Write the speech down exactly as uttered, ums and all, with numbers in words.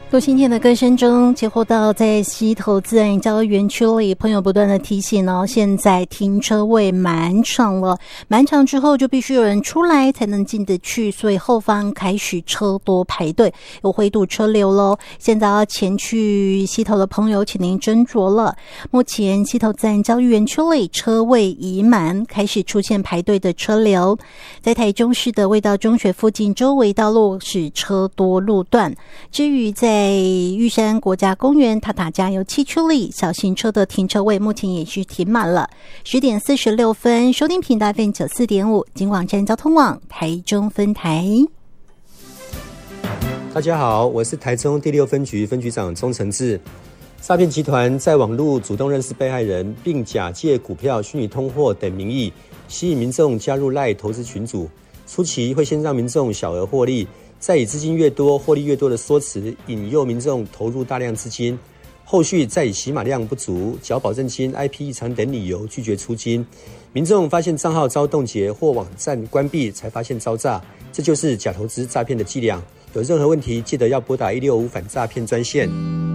多新天的歌声中，接获到在溪头自然交流园区里，朋友不断的提醒哦，现在停车位满场了，满场之后就必须有人出来才能进得去，所以后方开始车多排队，有会堵车流咯。现在要前去溪头的朋友，请您斟酌了。目前溪头自然交流园区里车位已满，开始出现排队的车流。在台中市的味道中学附近周围道路是车多路段，至于在在玉山国家公园塔塔加油汽区里，小型车的停车位目前也是停满了。十点四十六分，收听频道 F M 九四点五，金广站交通网台中分台。 大家好，我是台中第六分局分局长钟承志。诈骗集团在网络主动认识被害人，并假借股票、虚拟通货等名义，吸引民众加入 LINE 投资群组。初期会先让民众小额获利，再以资金越多、获利越多的说辞引诱民众投入大量资金，后续再以起码量不足、缴保证金、I P 异常等理由拒绝出金。民众发现账号遭冻结或网站关闭，才发现遭诈，这就是假投资诈骗的伎俩。有任何问题，记得要拨打一六五反诈骗专线。